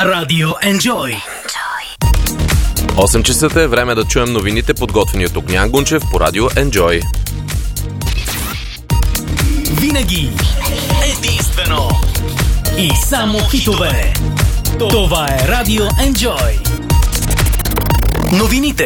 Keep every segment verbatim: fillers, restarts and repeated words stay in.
Радио Enjoy. осем часа е време да чуем новините, подготвени от Огнян Гунчев по Радио Enjoy. Винаги, единствено и само хитове. Това е Радио Enjoy. Новините.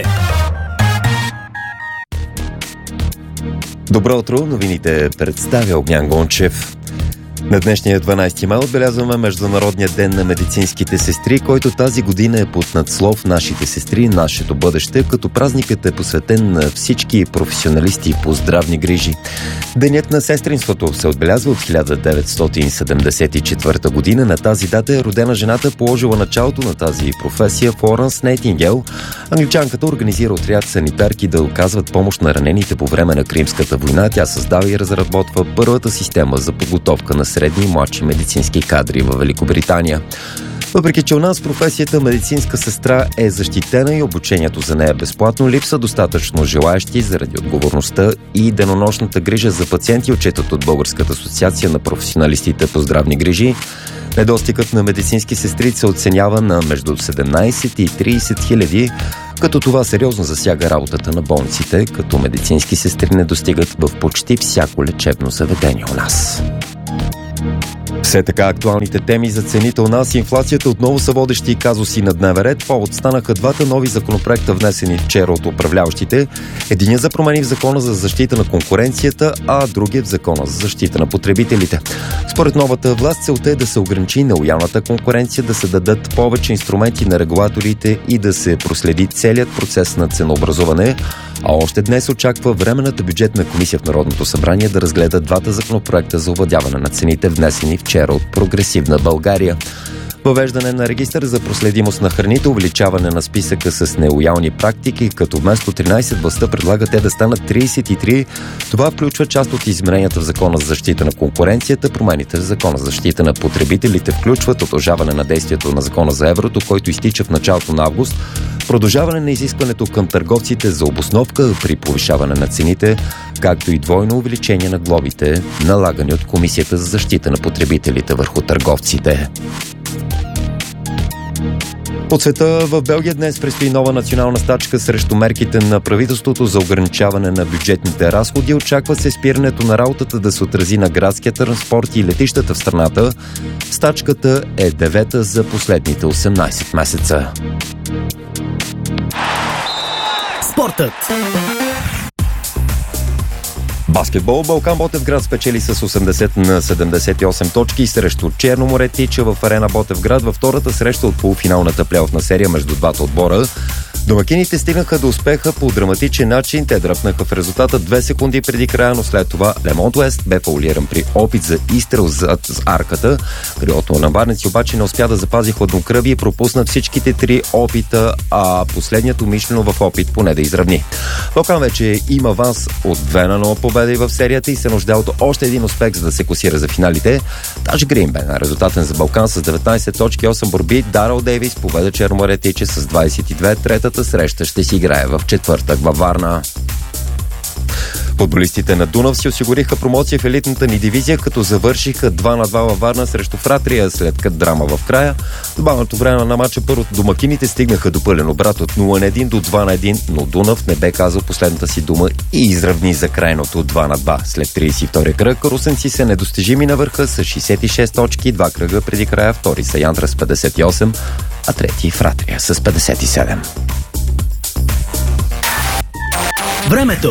Добро утро, новините представя Огнян Гунчев. На днешния дванайсети май отбелязваме Международния ден на медицинските сестри, който тази година е под надслов "Нашите сестри, нашето бъдеще", като празникът е посветен на всички професионалисти по здравни грижи. Денят на сестринството се отбелязва от хиляда деветстотин седемдесет и четвърта година. На тази дата е родена жената, положила началото на тази професия, Флоренс Найтингейл. Англичанката организира отряд санитарки да оказват помощ на ранените по време на Кримската война. Тя създава и разработва първата система за подготовка на средни и младши медицински кадри във Великобритания. Въпреки че у нас професията медицинска сестра е защитена и обучението за нея е безплатно, липса достатъчно желаещи заради отговорността и денонощната грижа за пациенти, отчетат от Българската асоциация на професионалистите по здравни грижи. Недостигът на медицински сестри се оценява на между седемнайсет и трийсет хиляди, като това сериозно засяга работата на болниците, като медицински сестри не достигат в почти всяко лечебно заведение у нас. Все така актуалните теми за цените у нас и инфлацията отново са водещи казуси на дневен ред. Повод станаха двата нови законопроекта, внесени вчера от управляващите. Единият за промени в Закона за защита на конкуренцията, а другият в Закона за защита на потребителите. Според новата власт целта е да се ограничи нелоялната конкуренция, да се дадат повече инструменти на регулаторите и да се проследи целият процес на ценообразуване. А още днес очаква Временната бюджетна комисия в Народното събрание да разгледа двата законопроекта за овладяване на цените, внесени вчера от Прогресивна България. Въвеждане на регистър за проследимост на храните, увеличаване на списъка с нелоялни практики, като вместо тринайсет властта предлага те да станат трийсет и три. Това включва част от измененията в Закона за защита на конкуренцията. Промените в Закона за защита на потребителите включват удължаване на действието на Закона за еврото, който изтича в началото на август, продължаване на изискването към търговците за обосновка при повишаване на цените, както и двойно увеличение на глобите, налагани от Комисията за защита на потребителите върху търговците. От света в Белгия днес предстои нова национална стачка срещу мерките на правителството за ограничаване на бюджетните разходи. Очаква се спирането на работата да се отрази на градския транспорт и летищата в страната. Стачката е девета за последните осемнайсет месеца. Спортът. Баскетбол. Балкан Ботевград спечели с осемдесет на седемдесет и осем точки срещу Черно море Тича в арена Ботевград във втората среща от полуфиналната плейофна серия между двата отбора. Домакините стигнаха до успеха по драматичен начин. Те дръпнаха в резултата две секунди преди края, но след това Лемонт Уест бе фаулиран при опит за изстрел зад арката. Крилото на барници обаче не успя да запази хладнокръвие и пропусна всичките три опита, а последният умишлено в опит поне да изравни. Балкан вече има аванс от две на нула победа и в серията и се нуждае от още един успех, за да се класира за финалите. Таш Грин бе резултатен за Балкан с деветнайсет точки и осем борби. Даръл Дейвис победа Черно море Тича с двайсет и две. Третата среща ще си играе в четвъртък във Варна. Футболистите на Дунав си осигуриха промоция в елитната ни дивизия, като завършиха два на два във Варна срещу Фратрия след като драма в края. В добавеното време на матча първото домакините стигнаха до пълен обрат от нула на един до два на един, но Дунав не бе казал последната си дума и изравни за крайното два на два. След трийсет и втори кръг русенци са недостижими на върха с шейсет и шест точки, два кръга преди края. Втори са Янтра с петдесет и осем, а трети Фратрия с петдесет и седем. Времето.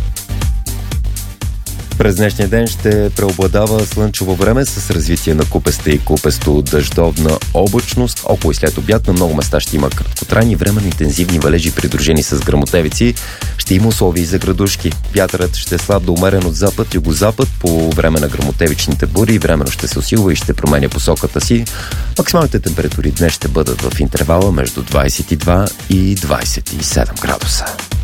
През днешния ден ще преобладава слънчево време с развитие на купеста и купесто дъждовна облачност. Около и след обяд на много места ще има краткотрайни временно интензивни валежи, придружени с гръмотевици. Ще има условия и за градушки. Вятърът ще е слаб до умерен от запад, югозапад. По време на гръмотевичните бури временно ще се усилва и ще променя посоката си. Максималните температури днес ще бъдат в интервала между двайсет и два и двайсет и седем градуса.